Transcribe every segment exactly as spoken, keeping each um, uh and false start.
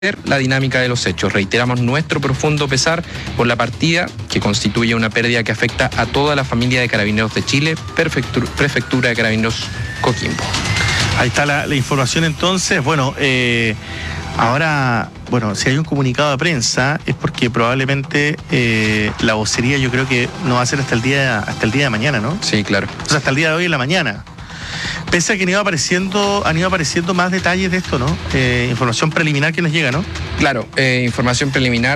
la dinámica de los hechos. Reiteramos nuestro profundo pesar por la partida, que constituye una pérdida que afecta a toda la familia de Carabineros de Chile, Prefectura, Prefectura de Carabineros Coquimbo. Ahí está la, la información entonces. Bueno, eh, ahora, bueno, si hay un comunicado de prensa es porque probablemente eh, la vocería yo creo que no va a ser hasta el día, hasta el día de mañana, ¿no? Sí, claro. O sea, hasta el día de hoy en la mañana. Pese a que han ido apareciendo, han ido apareciendo más detalles de esto, ¿no? Eh, información preliminar que nos llega, ¿no? Claro, eh, información preliminar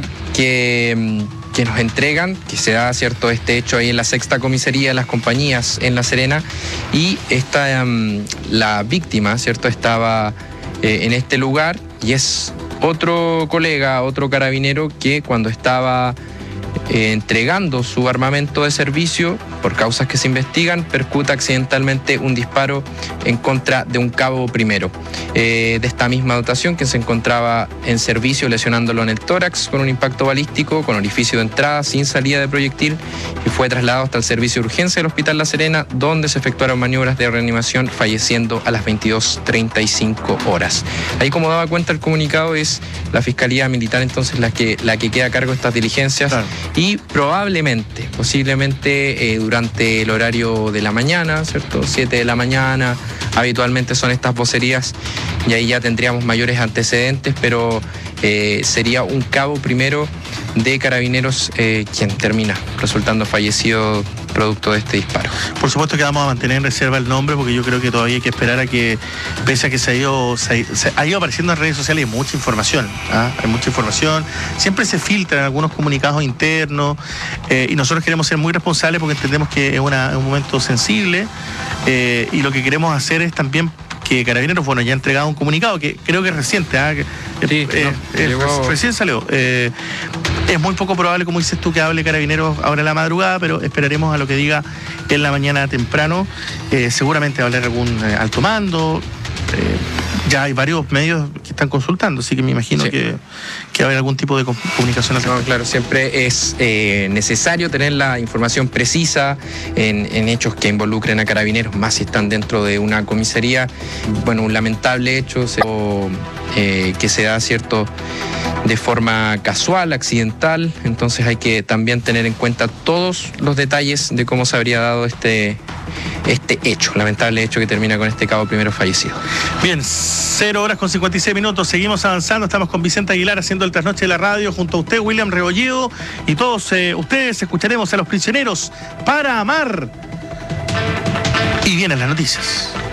que, que nos entregan, que se da, cierto, este hecho ahí en la sexta comisaría de las compañías en La Serena, y esta, um, la víctima, cierto, estaba eh, en este lugar, y es otro colega, otro carabinero que cuando estaba Eh, entregando su armamento de servicio, por causas que se investigan, percuta accidentalmente un disparo en contra de un cabo primero eh, de esta misma dotación, que se encontraba en servicio, lesionándolo en el tórax con un impacto balístico, con orificio de entrada, sin salida de proyectil, y fue trasladado hasta el servicio de urgencia del Hospital La Serena, donde se efectuaron maniobras de reanimación, falleciendo a las veintidós treinta y cinco horas. Ahí, como daba cuenta el comunicado, es la Fiscalía Militar entonces la que, la que queda a cargo de estas diligencias. Claro. Y probablemente, posiblemente eh, durante el horario de la mañana, ¿cierto? siete de la mañana, habitualmente son estas vocerías, y ahí ya tendríamos mayores antecedentes, pero eh, sería un cabo primero de Carabineros eh, quien termina resultando fallecido producto de este disparo. Por supuesto que vamos a mantener en reserva el nombre, porque yo creo que todavía hay que esperar a que, pese a que se ha ido, se, se ha ido apareciendo en redes sociales, hay mucha información, ¿ah? Hay mucha información, siempre se filtran algunos comunicados internos, eh, y nosotros queremos ser muy responsables porque entendemos que es, una, es un momento sensible, eh, y lo que queremos hacer es también que Carabineros, bueno, ya ha entregado un comunicado que creo que es reciente, ¿eh? que, sí, eh, no, eh, llegó... recién salió. Eh, es muy poco probable, como dices tú, que hable Carabineros ahora en la madrugada, pero esperaremos a lo que diga en la mañana temprano. Eh, seguramente va a hablar algún eh, alto mando. Eh, ya hay varios medios que están consultando, así que me imagino sí. que, que va a haber algún tipo de comunicación. No, claro, siempre es eh, necesario tener la información precisa en, en hechos que involucren a Carabineros, más si están dentro de una comisaría. Bueno, un lamentable hecho o, eh, que se da, cierto, de forma casual, accidental, entonces hay que también tener en cuenta todos los detalles de cómo se habría dado este, este hecho, lamentable hecho que termina con este cabo primero fallecido. Bien, cero horas con cincuenta y seis minutos, seguimos avanzando, estamos con Vicente Aguilar haciendo el trasnoche de la radio, junto a usted, William Rebolledo, y todos eh, ustedes escucharemos a Los Prisioneros para Amar. Y vienen las noticias.